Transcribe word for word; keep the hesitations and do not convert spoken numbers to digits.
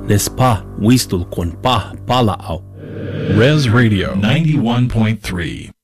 Nespa wistul kon pa pala au. Res Radio ninety-one point three.